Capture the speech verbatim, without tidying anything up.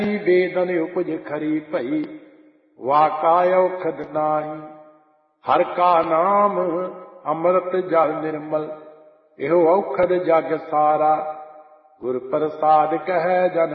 बेदन उपज खरी भई, वाका औखद नाही। हर का नाम अमृत जल निर्मल, एहो औखद जग सारा। गुर प्रसाद कहे जन